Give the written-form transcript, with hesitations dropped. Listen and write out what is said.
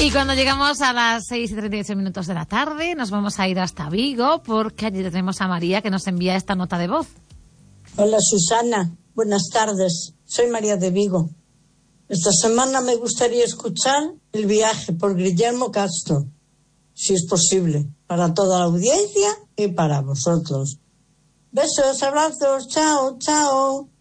Y cuando llegamos a las 6:38 de la tarde, nos vamos a ir hasta Vigo, porque allí tenemos a María, que nos envía esta nota de voz. Hola Susana, buenas tardes. Soy María de Vigo. Esta semana me gustaría escuchar El viaje por Guillermo Castro, si es posible, para toda la audiencia y para vosotros. Besos, abrazos, chao, chao.